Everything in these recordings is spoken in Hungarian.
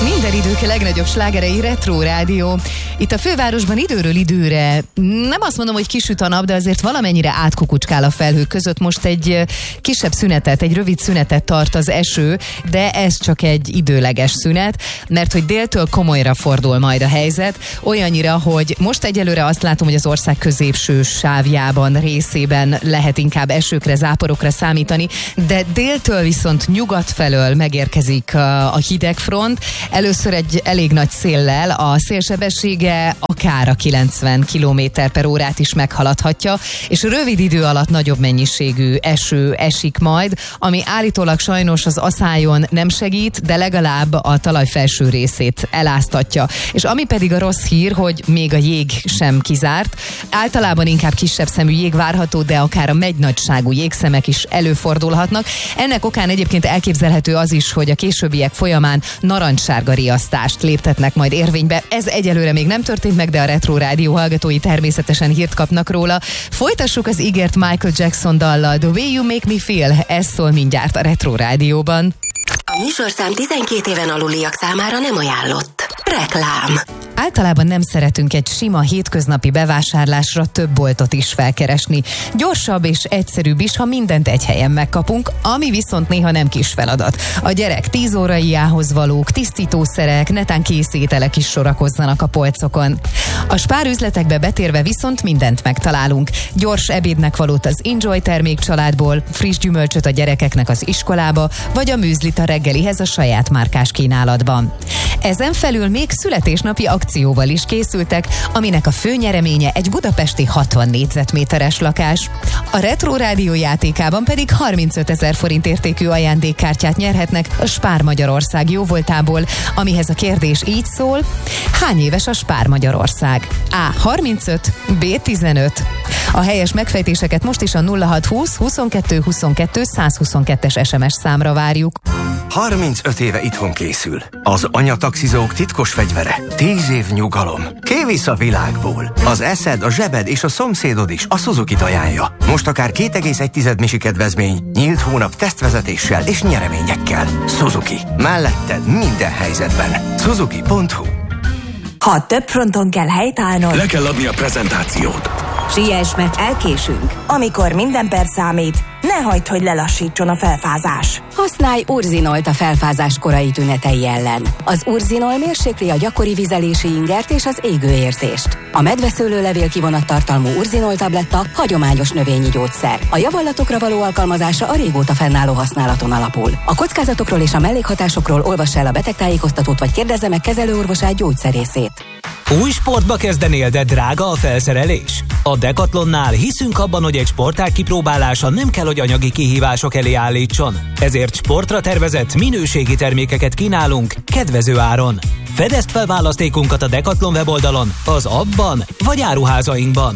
Minden idők legnagyobb slágerei Retro Rádió. Itt a fővárosban időről időre, nem azt mondom, hogy kisüt a nap, de azért valamennyire átkukucskál a felhők között. Most egy kisebb szünetet, egy rövid szünetet tart az eső, de ez csak egy időleges szünet, mert hogy déltől komolyra fordul majd a helyzet, olyannyira, hogy most egyelőre azt látom, hogy az ország középső sávjában, részében lehet inkább esőkre, záporokra számítani, de déltől viszont nyugat felől megérkezik a hidegfront. Először egy elég nagy széllel, a szélsebessége akár a 90 km/h is meghaladhatja, és rövid idő alatt nagyobb mennyiségű eső esik majd, ami állítólag sajnos az aszályon nem segít, de legalább a talaj felső részét eláztatja. És ami pedig a rossz hír, hogy még a jég sem kizárt. Általában inkább kisebb szemű jég várható, de akár a megynagyságú jégszemek is előfordulhatnak. Ennek okán egyébként elképzelhető az is, hogy a későbbiek folyamán narancssárga riasztást léptetnek majd érvénybe. Ez egyelőre még nem történt meg, de a Retro Rádió hallgatói természetesen hírt kapnak róla. Folytassuk az ígért Michael Jackson dallal. The Way You Make Me Feel. Ez szól mindjárt a Retro Rádióban. A műsorszám 12 éven aluliak számára nem ajánlott. Reklám. Általában nem szeretünk egy sima hétköznapi bevásárlásra több boltot is felkeresni. Gyorsabb és egyszerűbb is, ha mindent egy helyen megkapunk, ami viszont néha nem kis feladat. A gyerek 10 óráiához valók, tisztítószerek, netán készételek is sorakozzanak a polcokon. A Spár üzletekbe betérve viszont mindent megtalálunk. Gyors ebédnek valót az Enjoy termékcsaládból, friss gyümölcsöt a gyerekeknek az iskolába, vagy a műzlit a reggelihez a saját márkás kínálatban. Ezen felül még születésnapi akcióval is készültek, aminek a fő nyereménye egy budapesti 60 négyzetméteres lakás. A Retro Rádió játékában pedig 35 000 forint értékű ajándékkártyát nyerhetnek a Spár Magyarország jóvoltából, amihez a kérdés így szól: hány éves a Spár Magyarország? A. 35, B. 15. A helyes megfejtéseket most is a 0620 22 22 122-es SMS számra várjuk. 35 éve itthon készül. Az anyataxizók titkos fegyvere. 10 év nyugalom. Kivisz a világból. Az eszed, a zsebed és a szomszédod is a Suzuki-t ajánlja. Most akár 2,1 misi kedvezmény, nyílt hónap tesztvezetéssel és nyereményekkel. Suzuki. Melletted minden helyzetben. Suzuki.hu. Ha több fronton kell helytállnod, le kell adni a prezentációt. siess, mert elkésünk. Amikor minden perc számít, ne hagyd, hogy lelassítson a felfázás. Használj Urzinolt a felfázás korai tünetei ellen. Az Urzinol mérsékli a gyakori vizelési ingert és az égőérzést. A medveszőlőlevél kivonattartalmú Urzinol tabletta hagyományos növényi gyógyszer. A javallatokra való alkalmazása a régóta fennálló használaton alapul. A kockázatokról és a mellékhatásokról olvass el a betegtájékoztatót vagy kérdezze meg kezelőorvosát gyógyszerészét. Új sportba kezdenél, de drága a felszerelés? A Decathlonnál hiszünk abban, hogy egy sportág kipróbálása nem kell, hogy anyagi kihívások elé állítson. Ezért sportra tervezett, minőségi termékeket kínálunk kedvező áron. Fedezd fel választékunkat a Decathlon weboldalon, az appban vagy áruházainkban.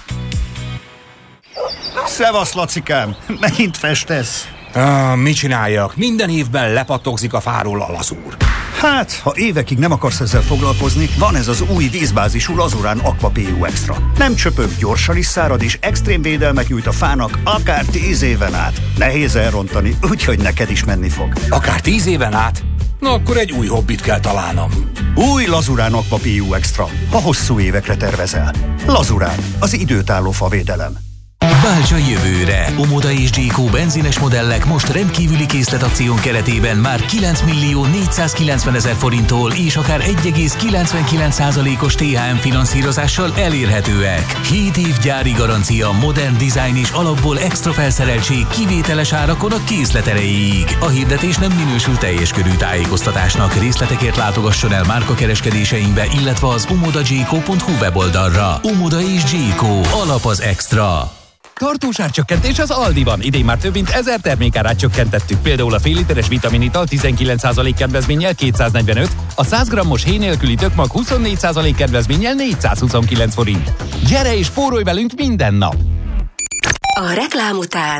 Szevasz, Lacikám! Megint festesz? Mit csináljak? Minden évben lepattogzik a fáról a lazúr. Hát, ha évekig nem akarsz ezzel foglalkozni, van ez az új vízbázisú Lazurán Aqua PU Extra. Nem csöpög, gyorsan is szárad, és extrém védelmet nyújt a fának akár 10 éven át. Nehéz elrontani, úgyhogy neked is menni fog. Akár 10 éven át? Na akkor egy új hobbit kell találnom. Új Lazurán Aqua PU Extra, ha hosszú évekre tervezel. Lazurán, az időtálló favédelem. Válts a jövőre! Omoda és G.Co. benzines modellek most rendkívüli készletakción keretében már 9 490 000 forinttól és akár 1,99%-os THM finanszírozással elérhetőek. 7 év gyári garancia, modern dizájn és alapból extra felszereltség kivételes árakon a készlet erejéig. A hirdetés nem minősül teljes körű tájékoztatásnak. Részletekért látogasson el márkakereskedéseinkbe, illetve az omodagco.hu weboldalra. Omoda és G.Co. Alap az extra. Tartós árcsökkentés az Aldiban. Idén már több mint 1000 termékárát csökkentettük. Például a fél literes vitaminital 19% kedvezménnyel 245, a 100 g-os héj nélküli tökmag 24% kedvezménnyel 429 forint. Gyere és spórolj velünk minden nap! A reklám után...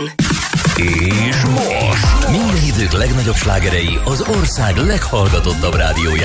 És most minden idők legnagyobb slágerei az ország leghallgatottabb rádiójában.